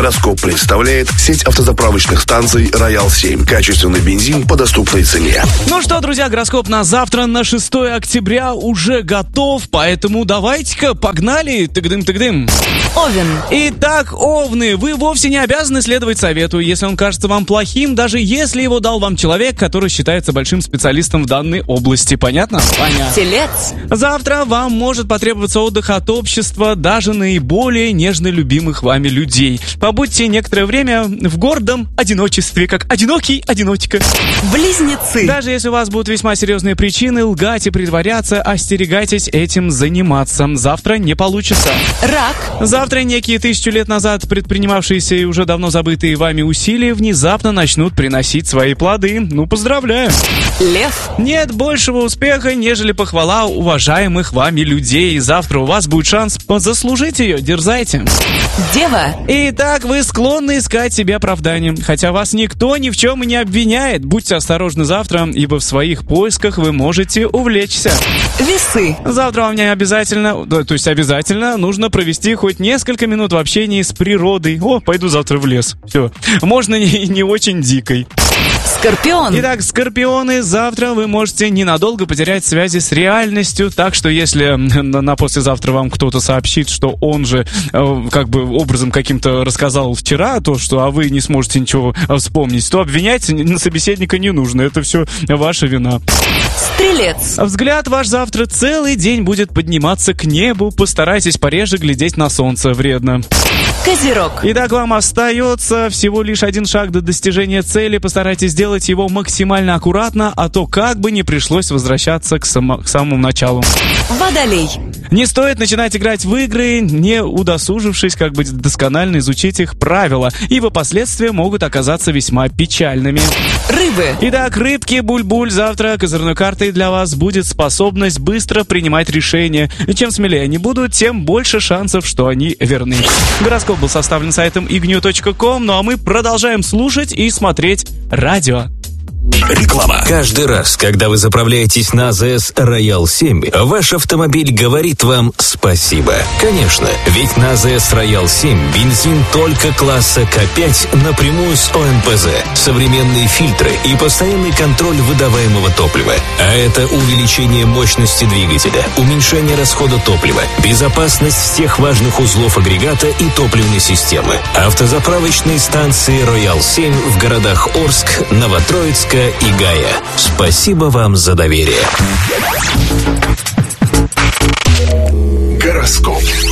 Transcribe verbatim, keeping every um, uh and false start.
Гороскоп представляет сеть автозаправочных станций «Роял семь». Качественный бензин по доступной цене. Ну что, друзья, гороскоп на завтра, на шестое октября, уже готов, поэтому давайте-ка погнали. Тыгдым-тыгдым. Овен. Итак, овны, вы вовсе не обязаны следовать совету, если он кажется вам плохим, даже если его дал вам человек, который считается большим специалистом в данной области. Понятно? Понятно. Телец. Завтра вам может потребоваться отдых от общества даже наиболее нежно любимых вами людей. Побудьте некоторое время в гордом одиночестве, как одинокий одиночка. Близнецы. Даже если у вас будут весьма серьезные причины лгать и притворяться, остерегайтесь этим заниматься. Завтра не получится. Рак. Завтра некие тысячу лет назад предпринимавшиеся и уже давно забытые вами усилия внезапно начнут приносить свои плоды. Ну, поздравляю. Лев. Нет большего успеха, нежели похвала уважаемых вами людей. Завтра у вас будет шанс заслужить ее. Дерзайте. Дева. Итак, вы склонны искать себе оправдание, хотя вас никто ни в чем и не обвиняет. Будьте осторожны завтра, ибо в своих поисках вы можете увлечься. Весы. Завтра вам не обязательно, то есть обязательно, нужно провести хоть несколько минут в общении с природой. О, пойду завтра в лес. Все. Можно не, не очень дикой. Скорпион. Итак, скорпионы, завтра вы можете ненадолго потерять связи с реальностью, так что если на, на послезавтра вам кто-то сообщит, что он же э, как бы образом каким-то рассказал вчера то, что а вы не сможете ничего вспомнить, то обвинять на собеседника не нужно, это все ваша вина. Стрелец. Взгляд ваш завтра целый день будет подниматься к небу, постарайтесь пореже глядеть на солнце, вредно. Козерог. Итак, вам остается всего лишь один шаг до достижения цели. Постарайтесь сделать его максимально аккуратно, а то как бы не пришлось возвращаться к, само- к самому началу. Водолей. Не стоит начинать играть в игры, не удосужившись как бы досконально изучить их правила, ибо последствия могут оказаться весьма печальными. Рыбы. Итак, рыбки, буль-буль, завтра козырной картой для вас будет способность быстро принимать решения. И чем смелее они будут, тем больше шансов, что они верны. Гороскоп был составлен сайтом игню точка ком, ну а мы продолжаем слушать и смотреть радио. Реклама. Каждый раз, когда вы заправляетесь на АЗС «Роял семь», ваш автомобиль говорит вам спасибо. Конечно, ведь на АЗС «Роял семь» бензин только класса К пять напрямую с О Н П З, современные фильтры и постоянный контроль выдаваемого топлива. А это увеличение мощности двигателя, уменьшение расхода топлива, безопасность всех важных узлов агрегата и топливной системы. Автозаправочные станции «Роял семь» в городах Орск, Новотроицк и Гая. Спасибо вам за доверие. Гороскоп.